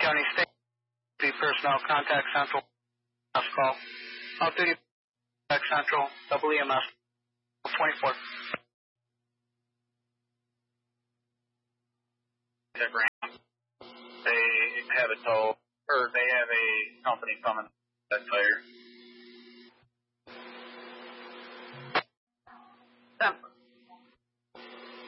County State personnel contact Central call. Off-duty contact Central, double EMS 24. They have a tow, or they have a company coming that fire.